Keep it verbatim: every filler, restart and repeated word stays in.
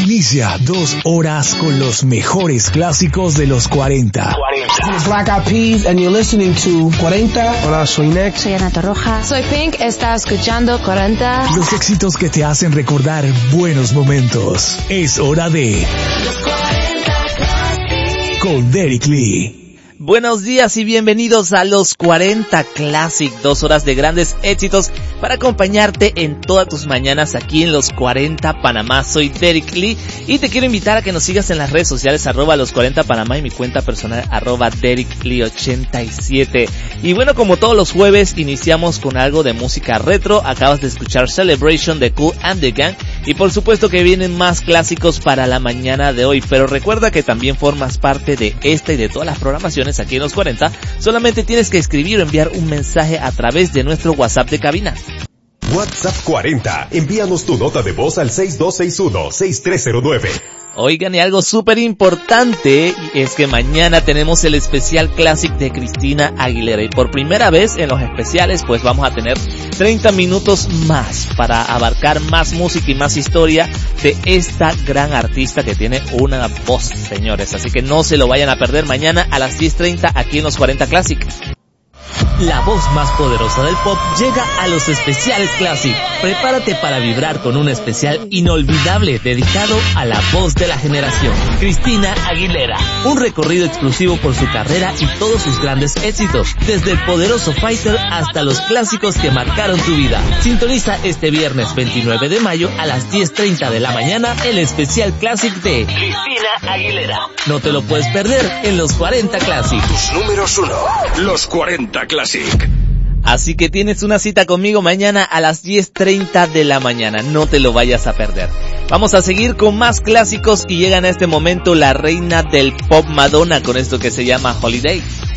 Inicia dos horas con los mejores clásicos de los cuarenta. It's Black Eyed Peas and you're listening to cuarenta. Hola, soy Nex. Soy Ana Torroja. Soy Pink, está escuchando cuarenta. Los éxitos que te hacen recordar buenos momentos. Es hora de Los cuarenta Classic con Derek Lee. Buenos días y bienvenidos a Los cuarenta Classic, dos horas de grandes éxitos para acompañarte en todas tus mañanas aquí en Los cuarenta Panamá. Soy Derek Lee y te quiero invitar a que nos sigas en las redes sociales arroba Los cuarenta Panamá y mi cuenta personal arroba Derek Lee ochenta y siete. Y bueno, como todos los jueves iniciamos con algo de música retro. Acabas de escuchar Celebration de Kool and the Gang y por supuesto que vienen más clásicos para la mañana de hoy, pero recuerda que también formas parte de esta y de todas las programaciones aquí en Los cuarenta, solamente tienes que escribir o enviar un mensaje a través de nuestro WhatsApp de cabina. WhatsApp cuarenta, envíanos tu nota de voz al seis dos seis uno, seis tres cero nueve. Oigan, y algo súper importante es que mañana tenemos el especial Classic de Cristina Aguilera y por primera vez en los especiales pues vamos a tener treinta minutos más para abarcar más música y más historia de esta gran artista que tiene una voz, señores, así que no se lo vayan a perder mañana a las diez treinta aquí en Los cuarenta Classic. La voz más poderosa del pop llega a los especiales Classic. Prepárate para vibrar con un especial inolvidable dedicado a la voz de la generación, Cristina Aguilera. Un recorrido exclusivo por su carrera y todos sus grandes éxitos, desde el poderoso Fighter hasta los clásicos que marcaron tu vida. Sintoniza este viernes veintinueve de mayo a las diez treinta de la mañana el especial Classic de Cristina Aguilera. No te lo puedes perder en Los cuarenta Classic. Tus números uno, Los cuarenta Classic. Así que tienes una cita conmigo mañana a las diez treinta de la mañana, no te lo vayas a perder. Vamos a seguir con más clásicos y llega en este momento la reina del pop Madonna con esto que se llama Holiday.